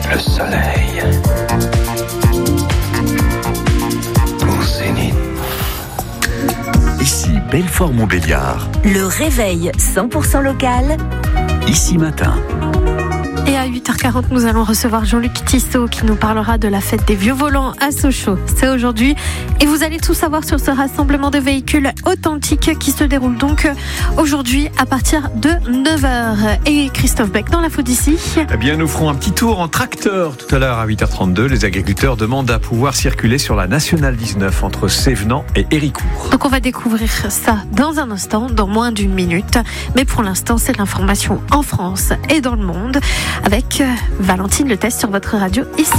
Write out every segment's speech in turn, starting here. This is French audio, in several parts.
Le soleil au zénith. Ici Belfort-Montbéliard. Le réveil 100% local. Ici matin. Et à 8h40, nous allons recevoir Jean-Luc Tissot qui nous parlera de la fête des vieux volants à Sochaux. C'est aujourd'hui. Et vous allez tout savoir sur ce rassemblement de véhicules authentiques qui se déroule donc aujourd'hui à partir de 9h. Et Christophe Beck dans l'info d'ici. Eh bien, nous ferons un petit tour en tracteur tout à l'heure à 8h32. Les agriculteurs demandent à pouvoir circuler sur la Nationale 19 entre Sévenant et Héricourt. Donc on va découvrir ça dans un instant, dans moins d'une minute. Mais pour l'instant, c'est l'information en France et dans le monde. Avec Valentine Le Test sur votre radio ici.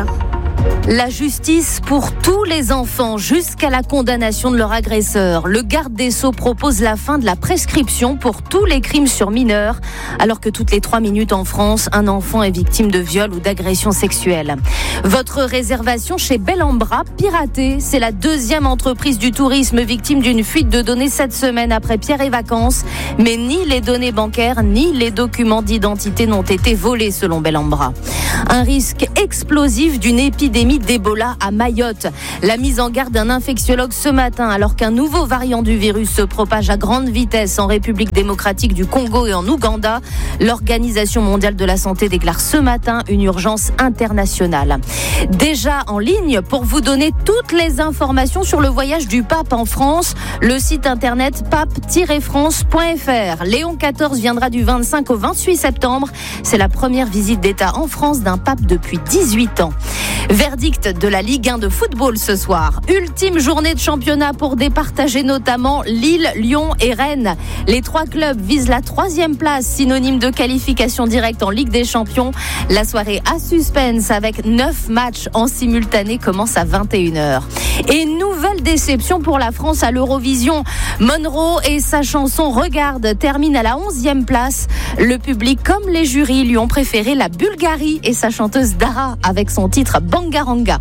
La justice pour tous les enfants jusqu'à la condamnation de leur agresseur. Le garde des Sceaux propose la fin de la prescription pour tous les crimes sur mineurs, alors que toutes les 3 minutes en France, un enfant est victime de viol ou d'agression sexuelle. Votre réservation chez Bellambra, piratée. C'est la 2e entreprise du tourisme victime d'une fuite de données cette semaine après Pierre et Vacances. Mais ni les données bancaires, ni les documents d'identité n'ont été volés selon Bellambra. Un risque explosif d'une épidémie d'Ebola à Mayotte. La mise en garde d'un infectiologue ce matin, alors qu'un nouveau variant du virus se propage à grande vitesse en République démocratique du Congo et en Ouganda. L'Organisation mondiale de la santé déclare ce matin une urgence internationale. Déjà en ligne pour vous donner toutes les informations sur le voyage du pape en France, le site internet pape-france.fr. Léon XIV viendra du 25 au 28 septembre. C'est la première visite d'État en France d'un pape depuis 18 ans. Verdict de la Ligue 1 de football ce soir. Ultime journée de championnat pour départager notamment Lille, Lyon et Rennes. Les 3 clubs visent la 3e place, synonyme de qualification directe en Ligue des Champions. La soirée à suspense avec 9 matchs en simultané commence à 21h. Et nouvelle déception pour la France à l'Eurovision. Monroe et sa chanson Regarde termine à la 11e place. Le public comme les jurys lui ont préféré la Bulgarie et sa chanteuse Dara avec son titre Bangaranga.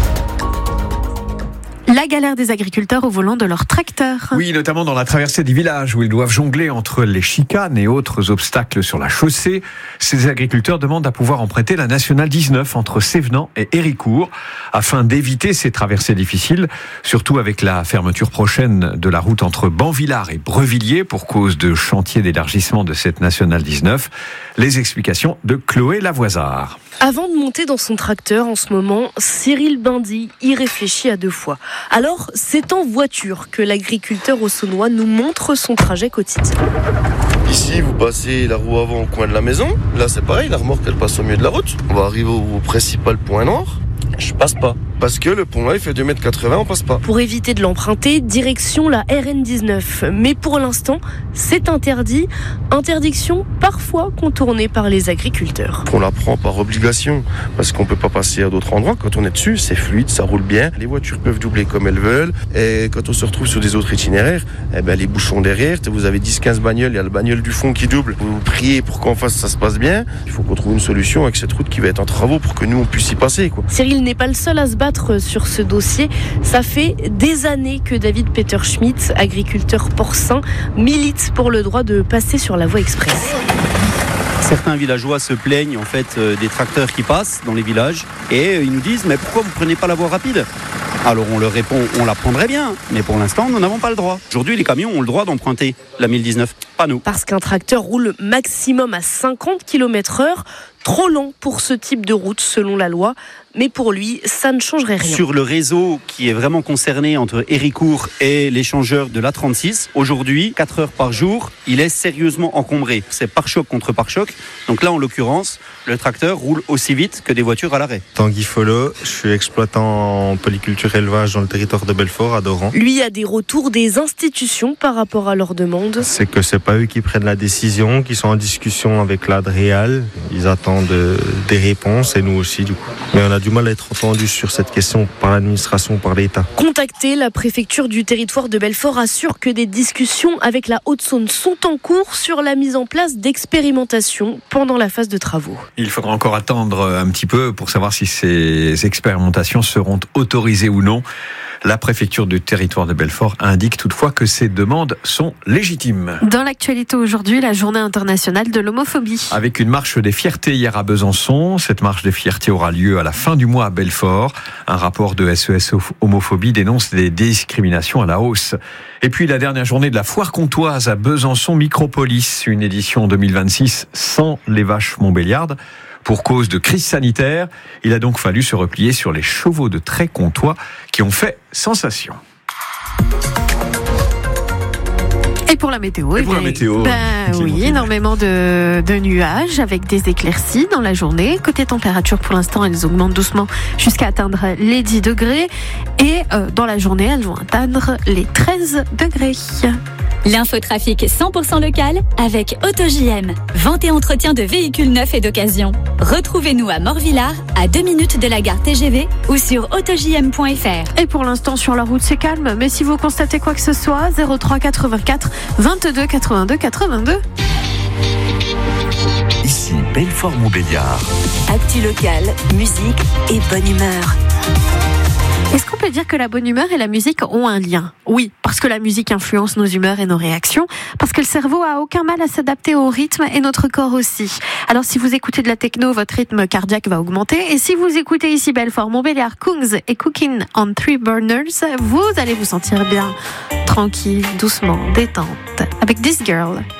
La galère des agriculteurs au volant de leur tracteur. Oui, notamment dans la traversée du village où ils doivent jongler entre les chicanes et autres obstacles sur la chaussée. Ces agriculteurs demandent à pouvoir emprunter la Nationale 19 entre Sévenant et Héricourt afin d'éviter ces traversées difficiles, surtout avec la fermeture prochaine de la route entre Banvillars et Brevilliers pour cause de chantier d'élargissement de cette Nationale 19. Les explications de Chloé Lavoisard. Avant de monter dans son tracteur en ce moment, Cyril Bindy y réfléchit à 2 fois. Alors, c'est en voiture que l'agriculteur haussonois nous montre son trajet quotidien. Ici, vous passez la roue avant au coin de la maison. Là, c'est pareil, la remorque, elle passe au milieu de la route. On va arriver au principal point noir. Je passe pas. Parce que le pont là, il fait 2,80 m, on passe pas. Pour éviter de l'emprunter, direction la RN19. Mais pour l'instant, c'est interdit. Interdiction parfois contournée par les agriculteurs. On la prend par obligation, parce qu'on peut pas passer à d'autres endroits. Quand on est dessus, c'est fluide, ça roule bien. Les voitures peuvent doubler comme elles veulent. Et quand on se retrouve sur des autres itinéraires, les bouchons derrière, vous avez 10-15 bagnoles, il y a le bagnole du fond qui double. Vous priez pour qu'en face ça se passe bien. Il faut qu'on trouve une solution avec cette route qui va être en travaux pour que nous on puisse y passer, quoi. Cyril n'est pas le seul à se battre sur ce dossier. Ça fait des années que David Peter Schmidt, agriculteur porcin, milite pour le droit de passer sur la voie express. Certains villageois se plaignent en fait des tracteurs qui passent dans les villages et ils nous disent mais pourquoi vous prenez pas la voie rapide ? Alors on leur répond on la prendrait bien, mais pour l'instant nous n'avons pas le droit. Aujourd'hui les camions ont le droit d'emprunter la 1019, pas nous. Parce qu'un tracteur roule maximum à 50 km/h, trop lent pour ce type de route selon la loi. Mais pour lui, ça ne changerait rien. Sur le réseau qui est vraiment concerné entre Héricourt et l'échangeur de l'A36, aujourd'hui, 4 heures par jour, il est sérieusement encombré. C'est pare-choc contre pare-choc. Donc là, en l'occurrence, le tracteur roule aussi vite que des voitures à l'arrêt. Tanguy Follo, je suis exploitant en polyculture élevage dans le territoire de Belfort, à Doran. Lui a des retours des institutions par rapport à leurs demandes. C'est que c'est pas eux qui prennent la décision, qui sont en discussion avec l'Adréal. Ils attendent des réponses et nous aussi, du coup. Mais on a du mal à être entendu sur cette question par l'administration, par l'État. Contacté, la préfecture du territoire de Belfort assure que des discussions avec la Haute-Saône sont en cours sur la mise en place d'expérimentations pendant la phase de travaux. Il faudra encore attendre un petit peu pour savoir si ces expérimentations seront autorisées ou non. La préfecture du territoire de Belfort indique toutefois que ces demandes sont légitimes. Dans l'actualité aujourd'hui, la journée internationale de l'homophobie. Avec une marche des fiertés hier à Besançon, cette marche des fiertés aura lieu à la fin du mois à Belfort. Un rapport de SOS Homophobie dénonce des discriminations à la hausse. Et puis la dernière journée de la foire comtoise à Besançon Micropolis, une édition 2026 sans les vaches montbéliardes. Pour cause de crise sanitaire, il a donc fallu se replier sur les chevaux de trait comtois qui ont fait sensation. Et pour la météo, oui, énormément de nuages avec des éclaircies dans la journée. Côté température, pour l'instant, elles augmentent doucement jusqu'à atteindre les 10 degrés. Et dans la journée, elles vont atteindre les 13 degrés. L'infotrafic 100% local avec AutoJM. Vente et entretien de véhicules neufs et d'occasion. Retrouvez-nous à Morvillard, à 2 minutes de la gare TGV ou sur autojm.fr. Et pour l'instant, sur la route, c'est calme. Mais si vous constatez quoi que ce soit, 03 84 22 82 82. Ici Belfort-Montbéliard. Actu local, musique et bonne humeur. Est-ce qu'on peut dire que la bonne humeur et la musique ont un lien ? Oui, parce que la musique influence nos humeurs et nos réactions, parce que le cerveau a aucun mal à s'adapter au rythme et notre corps aussi. Alors si vous écoutez de la techno, votre rythme cardiaque va augmenter, et si vous écoutez ici Belfort, Montbéliard, Kungs et Cooking on Three Burners, vous allez vous sentir bien, tranquille, doucement, détente, avec This Girl.